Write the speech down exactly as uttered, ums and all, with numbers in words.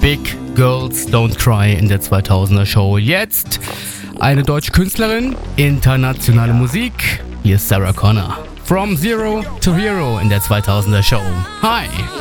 Big Girls Don't Cry in der zweitausender Show. Jetzt eine deutsche Künstlerin, internationale Musik. Hier ist Sarah Connor. From Zero to Hero in der zweitausender Show. Hi!